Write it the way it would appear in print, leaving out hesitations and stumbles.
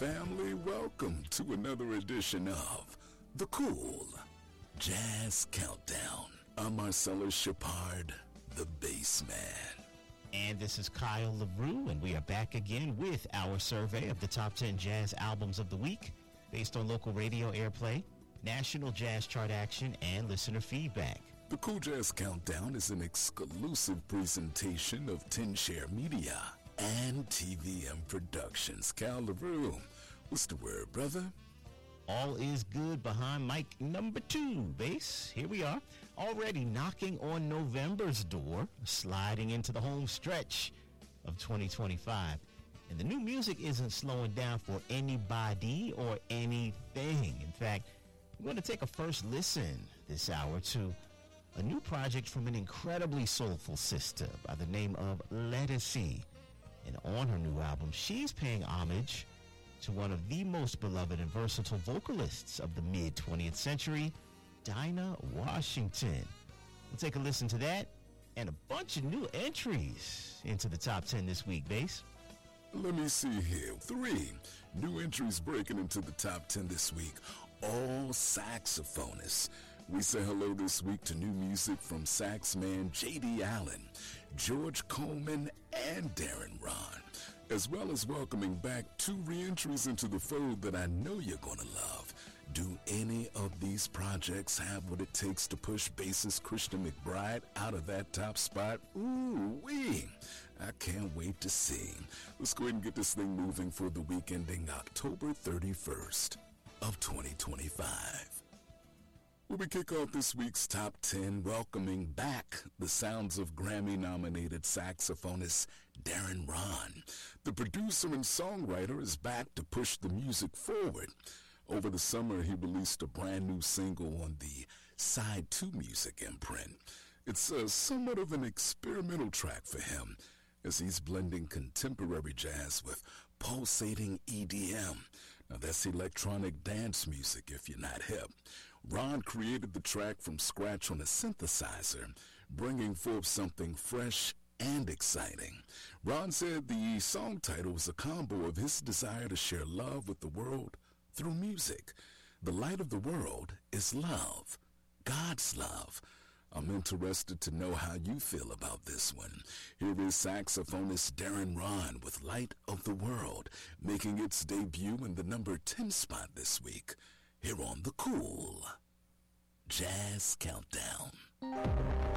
family. Welcome to another edition of The Cool Jazz Countdown. I'm Marcellus Shepard, the bass man. And this is Kyle LaRue, and we are back again with our survey of the top 10 jazz albums of the week based on local radio airplay, national jazz chart action, and listener feedback. The Cool Jazz Countdown is an exclusive presentation of 10 Share Media and TVM Productions. Kyle LaRue, what's the word, brother? All is good behind mic number 2, bass. Here we are, already knocking on November's door, sliding into the home stretch of 2025. And the new music isn't slowing down for anybody or anything. In fact, we're going to take a first listen this hour to a new project from an incredibly soulful sister by the name of Ledisi. And on her new album, she's paying homage to one of the most beloved and versatile vocalists of the mid-20th century, Dinah Washington. We'll take a listen to that and a bunch of new entries into the top 10 this week, bass. Let me see here. 3 new entries breaking into the top 10 this week. All saxophonists. We say hello this week to new music from sax man J.D. Allen, George Coleman, and Darren Ron, as well as welcoming back 2 re-entries into the fold that I know you're going to love. Do any of these projects have what it takes to push bassist Christian McBride out of that top spot? Ooh-wee! I can't wait to see. Let's go ahead and get this thing moving for the week ending October 31st of 2025. We kick off this week's top 10 welcoming back the sounds of Grammy-nominated saxophonist Darren Ron. The producer and songwriter is back to push the music forward. Over the summer, he released a brand new single on the Side 2 Music imprint. It's somewhat of an experimental track for him, as he's blending contemporary jazz with pulsating EDM. Now that's electronic dance music if you're not hip. Ron created the track from scratch on a synthesizer, bringing forth something fresh and exciting. Ron said the song title was a combo of his desire to share love with the world through music. The light of the world is love, God's love. I'm interested to know how you feel about this one. Here is saxophonist Darren Ron with Light of the World, making its debut in the number 10 spot this week, here on the Cool Jazz Countdown.